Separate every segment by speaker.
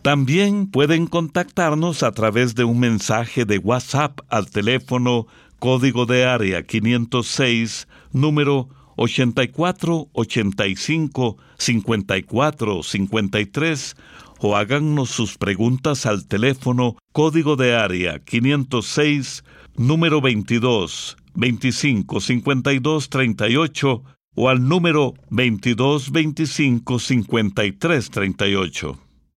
Speaker 1: También pueden contactarnos a través de un mensaje de WhatsApp al teléfono código de área 506, número 8485-5453, o háganos sus preguntas al teléfono código de área 506, número 22 25 52 38, o al número 22 25 53 38.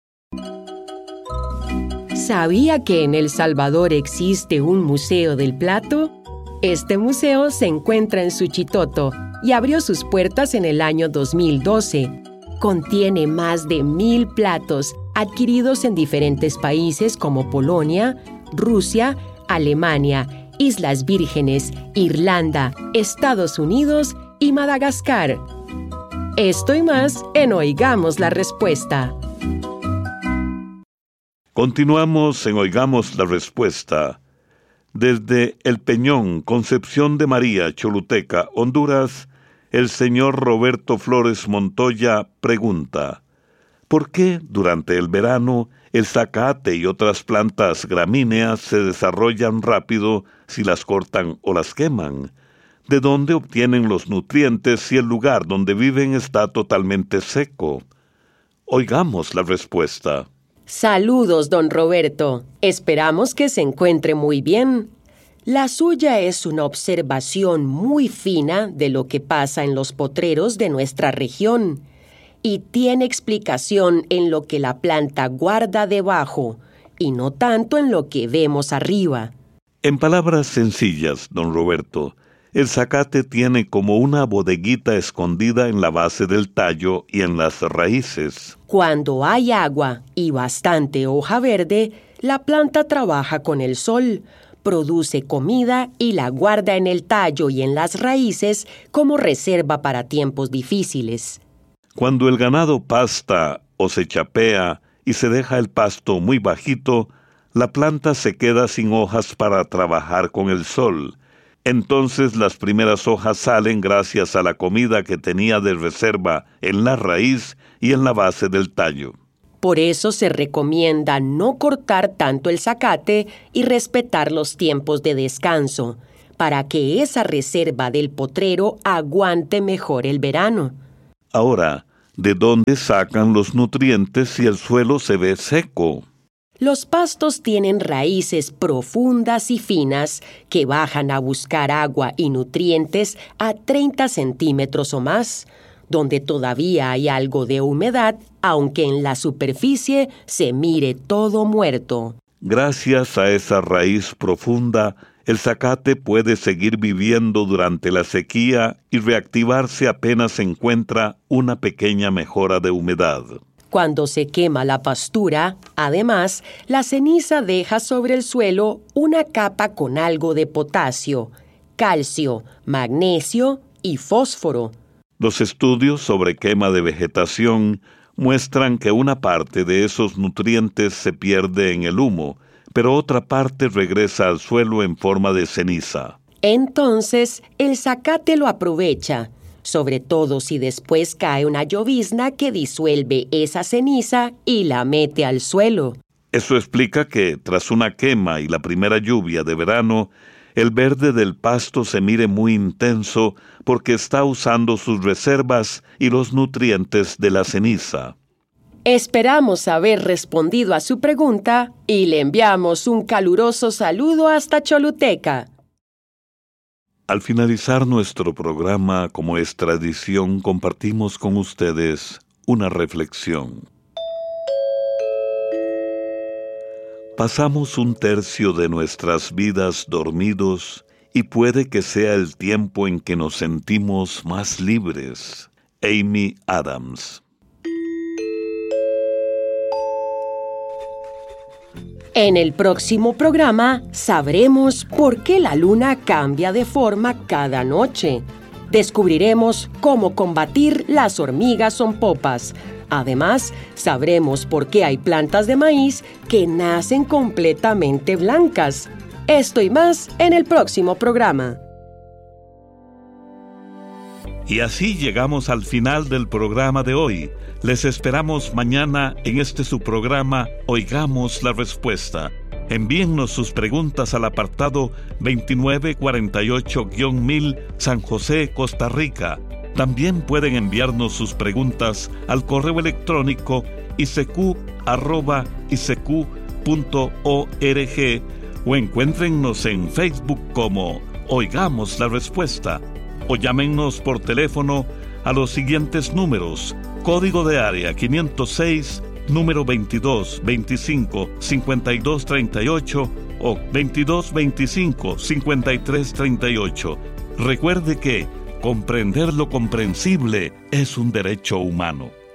Speaker 2: ¿Sabía que en El Salvador existe un museo del plato? Este museo se encuentra en Suchitoto y abrió sus puertas en el año 2012. Contiene más de 1,000 platos adquiridos en diferentes países como Polonia, Rusia, Alemania, Islas Vírgenes, Irlanda, Estados Unidos y Madagascar. Esto y más en Oigamos la Respuesta.
Speaker 1: Continuamos en Oigamos la Respuesta. Desde El Peñón, Concepción de María, Choluteca, Honduras, el señor Roberto Flores Montoya pregunta: ¿por qué durante el verano el zacate y otras plantas gramíneas se desarrollan rápido si las cortan o las queman? ¿De dónde obtienen los nutrientes si el lugar donde viven está totalmente seco? Oigamos la respuesta.
Speaker 2: Saludos, don Roberto. Esperamos que se encuentre muy bien. La suya es una observación muy fina de lo que pasa en los potreros de nuestra región y tiene explicación en lo que la planta guarda debajo y no tanto en lo que vemos arriba.
Speaker 1: En palabras sencillas, don Roberto, el zacate tiene como una bodeguita escondida en la base del tallo y en las raíces.
Speaker 2: Cuando hay agua y bastante hoja verde, la planta trabaja con el sol, produce comida y la guarda en el tallo y en las raíces como reserva para tiempos difíciles.
Speaker 1: Cuando el ganado pasta o se chapea y se deja el pasto muy bajito, la planta se queda sin hojas para trabajar con el sol. Entonces las primeras hojas salen gracias a la comida que tenía de reserva en la raíz y en la base del tallo.
Speaker 2: Por eso se recomienda no cortar tanto el zacate y respetar los tiempos de descanso, para que esa reserva del potrero aguante mejor el verano.
Speaker 1: Ahora, ¿de dónde sacan los nutrientes si el suelo se ve seco?
Speaker 2: Los pastos tienen raíces profundas y finas que bajan a buscar agua y nutrientes a 30 centímetros o más, donde todavía hay algo de humedad, aunque en la superficie se mire todo muerto.
Speaker 1: Gracias a esa raíz profunda, el zacate puede seguir viviendo durante la sequía y reactivarse apenas se encuentra una pequeña mejora de humedad.
Speaker 2: Cuando se quema la pastura, además, la ceniza deja sobre el suelo una capa con algo de potasio, calcio, magnesio y fósforo.
Speaker 1: Los estudios sobre quema de vegetación muestran que una parte de esos nutrientes se pierde en el humo, pero otra parte regresa al suelo en forma de ceniza.
Speaker 2: Entonces, el zacate lo aprovecha, sobre todo si después cae una llovizna que disuelve esa ceniza y la mete al suelo.
Speaker 1: Eso explica que, tras una quema y la primera lluvia de verano, el verde del pasto se mire muy intenso porque está usando sus reservas y los nutrientes de la ceniza.
Speaker 2: Esperamos haber respondido a su pregunta y le enviamos un caluroso saludo hasta Choluteca.
Speaker 1: Al finalizar nuestro programa, como es tradición, compartimos con ustedes una reflexión. Pasamos un tercio de nuestras vidas dormidos y puede que sea el tiempo en que nos sentimos más libres. Amy Adams.
Speaker 2: En el próximo programa sabremos por qué la luna cambia de forma cada noche. Descubriremos cómo combatir las hormigas zompopas. Además, sabremos por qué hay plantas de maíz que nacen completamente blancas. Esto y más en el próximo programa.
Speaker 1: Y así llegamos al final del programa de hoy. Les esperamos mañana en su programa Oigamos la Respuesta. Envíennos sus preguntas al apartado 2948-1000 San José, Costa Rica. También pueden enviarnos sus preguntas al correo electrónico isq@isq.org o encuéntrennos en Facebook como Oigamos la Respuesta. O llámennos por teléfono a los siguientes números: código de área 506, número 2225-5238 o 2225-5338. Recuerde que comprender lo comprensible es un derecho humano.